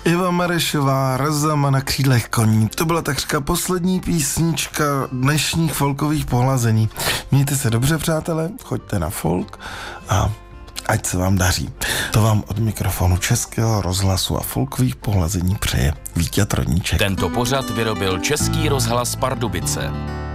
Iva Marešová, Razama na křídlech koní. To byla takřka poslední písnička dnešních folkových pohlazení. Mějte se dobře, přátelé, choďte na folk a ať se vám daří. To vám od mikrofonu Českého rozhlasu a folkových pohlazení přeje Vítěz Roníček. Tento pořad vyrobil Český rozhlas Pardubice.